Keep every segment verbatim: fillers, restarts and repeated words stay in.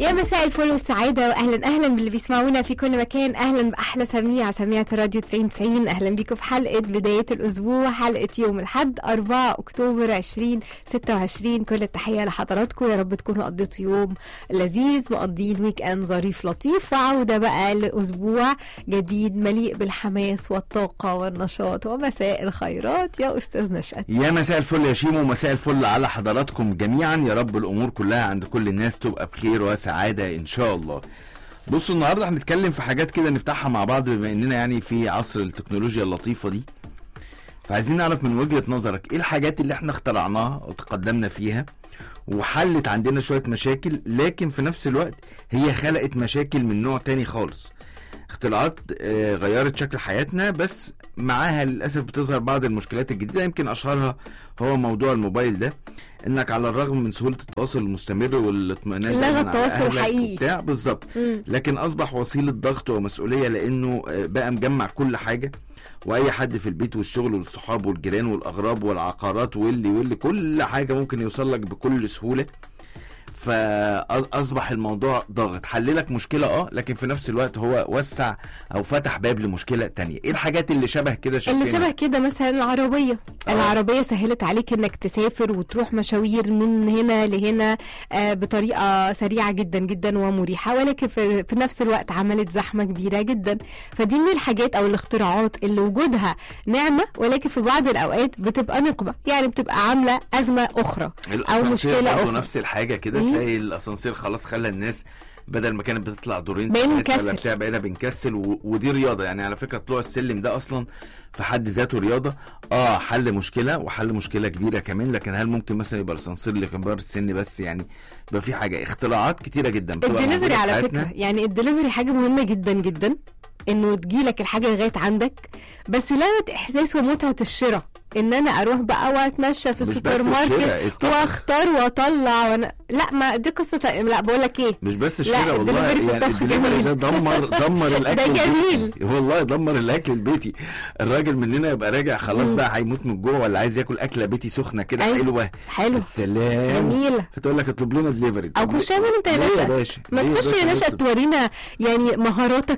يا مساء الفل والسعادة، وأهلا أهلا باللي بيسمعونا في كل مكان. أهلا بأحلى سميع سميعة راديو تسعين تسعين. أهلا بيكم في حلقة بداية الأسبوع، حلقة يوم الأحد أربعة أكتوبر عشرين ستة وعشرين. كل التحية لحضراتكم، يا رب تكونوا قضيتوا يوم لذيذ، مقضين ويك أند ظريف لطيف، وعودة بقى لأسبوع جديد مليء بالحماس والطاقة والنشاط. ومساء الخيرات يا أستاذ نشأت. يا مساء الفل يا شيمو، مساء الفل على حضراتكم جميعا. يا رب الأمور كلها عند كل الناس تبقى بخير وسعادة إن شاء الله. بصوا النهاردة هنتكلم في حاجات كده نفتحها مع بعض، بما إننا يعني في عصر التكنولوجيا اللطيفة دي، فعايزين نعرف من وجهة نظرك إيه الحاجات اللي إحنا اخترعناها وتقدمنا فيها وحلت عندنا شوية مشاكل، لكن في نفس الوقت هي خلقت مشاكل من نوع تاني خالص. اختراعات غيرت شكل حياتنا، بس معاها للأسف بتظهر بعض المشكلات الجديدة. يمكن أشهرها هو موضوع الموبايل ده، انك على الرغم من سهولة التواصل المستمر والاطمئنان لغى التواصل الحقيقي بتاع بالظبط، لكن اصبح وسيلة ضغط ومسؤولية، لانه بقى مجمع كل حاجة، واي حد في البيت والشغل والصحاب والجيران والاغراب والعقارات واللي واللي كل حاجة ممكن يوصل لك بكل سهولة. فاصبح الموضوع ضاغط، حللك مشكله اه لكن في نفس الوقت هو وسع او فتح باب لمشكله تانية. ايه الحاجات اللي شبه كده؟ اللي شبه كده مثلا العربيه أوه. العربيه سهلت عليك انك تسافر وتروح مشاوير من هنا لهنا آه بطريقه سريعه جدا جدا ومريحه، ولكن في, في نفس الوقت عملت زحمه كبيره جدا. فدي من الحاجات او الاختراعات اللي وجودها نعمه، ولكن في بعض الاوقات بتبقى نقمه، يعني بتبقى عامله ازمه اخرى او مشكله اخرى. نفس الحاجه كده، تلاقي الاسانسير خلاص خلى الناس بدل ما كانت بتطلع دورين بنكسل، بقينا بنكسل، ودي رياضه. يعني على فكره طلوع السلم ده اصلا في حد ذاته رياضه. اه حل مشكله وحل مشكله كبيره كمان، لكن هل ممكن مثلا يبقى الاسانسير لكبار السن بس؟ يعني يبقى في حاجه اختراعات كتيره جدا. الدليفري على فكره، يعني الدليفري حاجه مهمه جدا جدا، انه تجيلك الحاجه لغايه عندك، بس لغت احساس ومتعه الشراء، ان انا اروح بقى واتمشى في السوبر ماركت واختار واطلع وانا... لا ما دي قصه. لا بقول لك ايه، مش بس الشراء والله، يعني الدليفري ده دمر دمر الاكل ده جميل والله، دمر الاكل البيتي. الراجل مننا يبقى راجع خلاص بقى هيموت من الجوع، ولا عايز ياكل اكله بيتي سخنه كده حلوه حلو السلام جميله، فتقول لك اطلب لنا دليفري. او خش اعمل انت يا باشا، ما تخش يا باشا تورينا يعني مهاراتك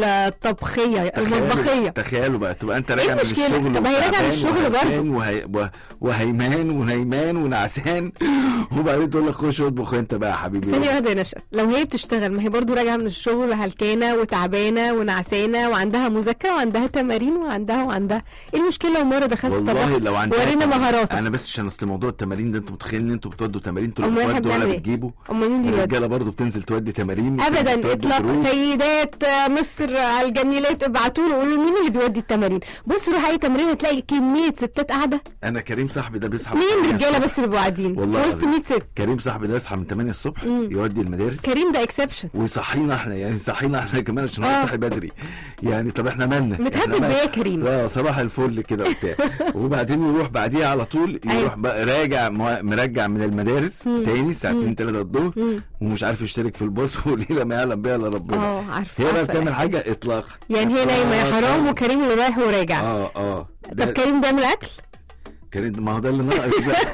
الطبخيه المطبخيه. تخيلوا بقى تبقى انت راجع من الشغل، طب هي راجع من الشغل برضه وهيمان ونايمان ونعسان، وبعدين تقول لك خش اطبخ انت بقى يا حبيبي. ثانيه واحده يا نشأت، لو هي بتشتغل ما هي برضو راجعه من الشغل هلكانه وتعبانه ونعسانه، وعندها مذاكره وعندها تمارين وعندها وعندها ايه المشكله؟ ومره دخلت والله لو عندها ورينا مهاراتك. انا بس عشان اصل موضوع التمارين ده، انتوا متخيلين ان انتوا بتودوا تمارين؟ انتوا اللي بتودوا ولا بتجيبوا؟ امال مين اللي الرجاله برضو بتنزل تودي تمارين ابدا اطلاق. سيدات مصر الجميلات ابعتوا له قولوا مين اللي بيودي التمارين. بص روح اي تمرين هتلاقي كميه ستات قاعده. انا كريم صاحبي ده بيصحى مين رجاله بس اللي بيبقوا قاعدين في وسط مية ست. كريم صاحبي ده يصحى من تمانية الصبح مم. يودي المدارس. كريم ده اكسبشن، ويصحينا احنا، يعني يصحينا احنا كمان عشان هو صاحي بدري. يعني طب احنا مالنا؟ متهدد بيه يا كريم؟ لا صباح الفل كده وبتاع. وبعدين يروح بعديها على طول يروح بقى راجع مرجع من المدارس مم. تاني الساعه اتنين تلاتة الظهر، ومش عارف يشترك في الباص، وليله ما يعلم بيها الا ربنا. اه عارفه هي بقى بتعمل حاجه اطلاق، يعني هي نايمه يا حرام، وكريم اللي رايح وراجع. اه اه طب كريم بيعمل اكل؟ كريم ما هو ده اللي ناقص بقى.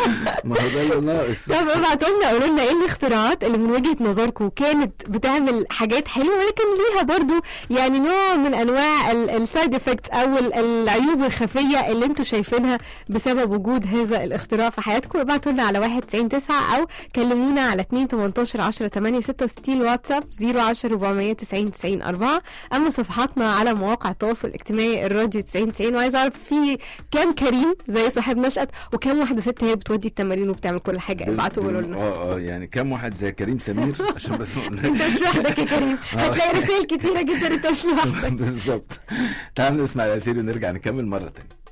ما هو ده اللي ناقص. طب ابعتوا لنا قولوا لنا ايه الاختراعات اللي من وجهه نظركم كانت بتعمل حاجات حلوه، ولكن ليها برضو يعني نوع من انواع السايد افكتس او العيوب الخفيه اللي انتم شايفينها بسبب وجود هذا الاختراع في حياتكم. ابعتوا لنا على واحد تسعين تسعة او كلمونا على اتنين تمنتاشر عشرة تمانية ستة وستين واتساب صفر عشرة أربعمية تسعين تسعين أربعة. اما صفحاتنا على مواقع التواصل الاجتماعي الراديو تسعين تسعين. وعايز اعرف في كام كريم زي صاحب نشأت وكم واحده ست هي بتودي التمارين وبتعمل كل حاجه؟ ابعتوا قولوا لنا. اه اه يعني كم واحد زي كريم سمير عشان بس انت مش لوحدك يا كريم، هتلاقي رسائل كتيره جدا انت مش لوحدك. بالظبط. تعالوا نسمع الاسئله ونرجع نكمل مره تانية.